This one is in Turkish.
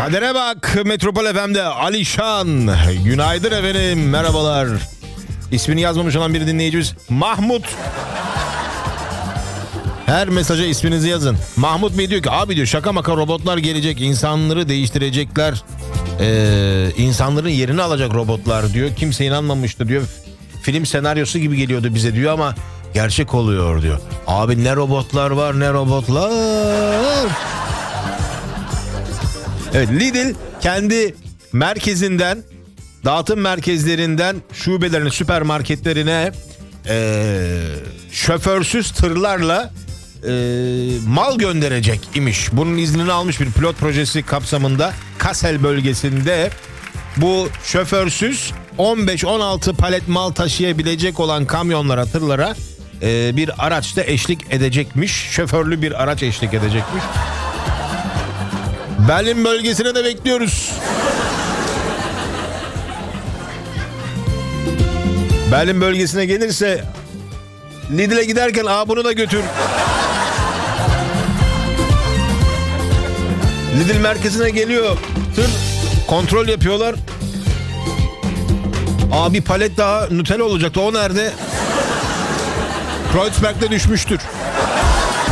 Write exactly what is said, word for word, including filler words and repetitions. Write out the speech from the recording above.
Kadere bak, Metropol F M'de Alişan. Günaydın efendim, merhabalar. İsmini yazmamış olan bir dinleyicimiz Mahmut. Her mesaja isminizi yazın. Mahmut Bey diyor ki abi diyor şaka maka robotlar gelecek, insanları değiştirecekler. Ee, insanların yerini alacak robotlar diyor. Kimse inanmamıştı diyor. Film senaryosu gibi geliyordu bize diyor ama gerçek oluyor diyor. Abi ne robotlar var, ne robotlar. Evet, Lidl kendi merkezinden, dağıtım merkezlerinden şubelerine, süpermarketlerine ee, şoförsüz tırlarla e, mal gönderecek imiş. Bunun iznini almış, bir pilot projesi kapsamında Kassel bölgesinde bu şoförsüz on beş on altı palet mal taşıyabilecek olan kamyonlara, tırlara e, bir araçta eşlik edecekmiş. Şoförlü bir araç eşlik edecekmiş. Berlin bölgesine de bekliyoruz. Berlin bölgesine gelirse Lidl'e giderken aa bunu da götür. Lidl merkezine geliyor. Tır kontrol yapıyorlar. Aa bir palet daha Nutella olacaktı. O nerede? Kreuzberg'de düşmüştür.